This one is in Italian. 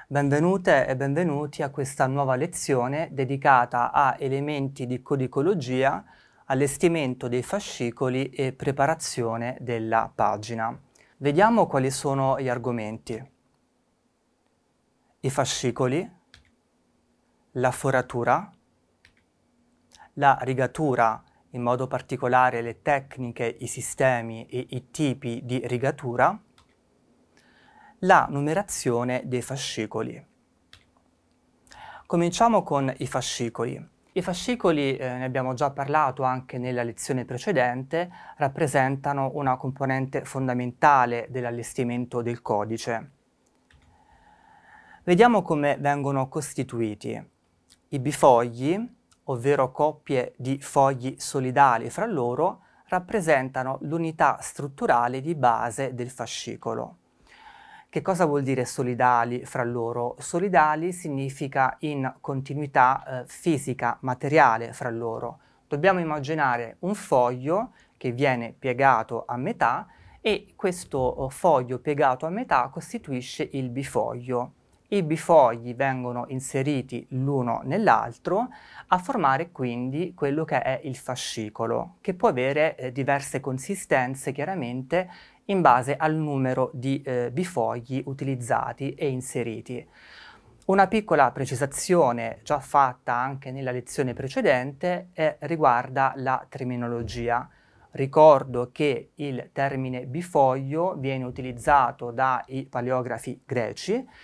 Benvenute e benvenuti a questa nuova lezione dedicata a elementi di codicologia, allestimento dei fascicoli e preparazione della pagina. Vediamo quali sono gli argomenti. I fascicoli, la foratura, la rigatura, in modo particolare le tecniche, i sistemi e i tipi di rigatura, la numerazione dei fascicoli. Cominciamo con i fascicoli. I fascicoli, ne abbiamo già parlato anche nella lezione precedente, rappresentano una componente fondamentale dell'allestimento del codice. Vediamo come vengono costituiti. I bifogli, ovvero coppie di fogli solidali fra loro, rappresentano l'unità strutturale di base del fascicolo. Che cosa vuol dire solidali fra loro? Solidali significa in continuità fisica, materiale fra loro. Dobbiamo immaginare un foglio che viene piegato a metà e questo foglio piegato a metà costituisce il bifoglio. I bifogli vengono inseriti l'uno nell'altro a formare quindi quello che è il fascicolo, che può avere diverse consistenze chiaramente in base al numero di bifogli utilizzati e inseriti. Una piccola precisazione già fatta anche nella lezione precedente riguarda la terminologia. Ricordo che il termine bifoglio viene utilizzato dai paleografi greci